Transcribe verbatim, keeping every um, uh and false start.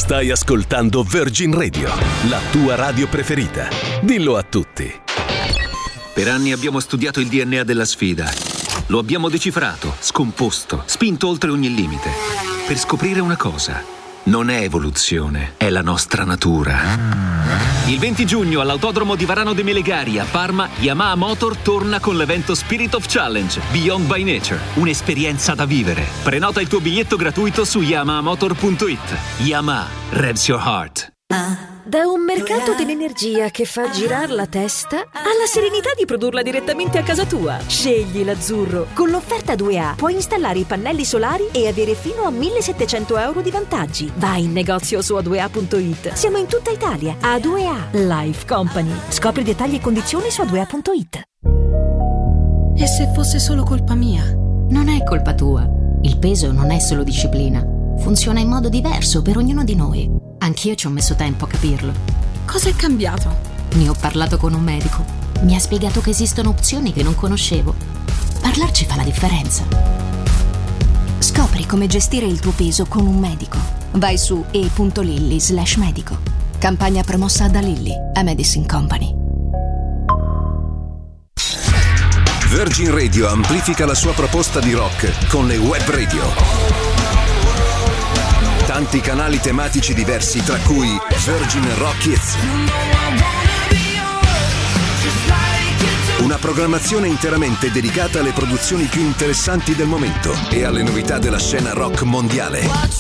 Stai ascoltando Virgin Radio, la tua radio preferita. Dillo a tutti. Per anni abbiamo studiato il D N A della sfida. Lo abbiamo decifrato, scomposto, spinto oltre ogni limite. Per scoprire una cosa. Non è evoluzione, è la nostra natura. Il venti giugno all'Autodromo di Varano de Melegari a Parma, Yamaha Motor torna con l'evento Spirit of Challenge Beyond by Nature. Un'esperienza da vivere. Prenota il tuo biglietto gratuito su yamaha motor punto it. Yamaha, revs your heart. Da un mercato dell'energia che fa girare la testa alla serenità di produrla direttamente a casa tua. Scegli l'azzurro. Con l'offerta due A puoi installare i pannelli solari e avere fino a millesettecento euro di vantaggi. Vai in negozio su a due a punto it. Siamo in tutta Italia. A due A Life Company. Scopri dettagli e condizioni su a due a punto it. E se fosse solo colpa mia? Non è colpa tua. Il peso non è solo disciplina. Funziona in modo diverso per ognuno di noi. Anch'io ci ho messo tempo a capirlo. Cosa è cambiato? Ne ho parlato con un medico. Mi ha spiegato che esistono opzioni che non conoscevo. Parlarci fa la differenza. Scopri come gestire il tuo peso con un medico. Vai su e punto lilly slash medico. Campagna promossa da Lilly, a Medicine Company. Virgin Radio amplifica la sua proposta di rock con le web radio. Tanti canali tematici diversi, tra cui Virgin Rock Hits. Una programmazione interamente dedicata alle produzioni più interessanti del momento e alle novità della scena rock mondiale.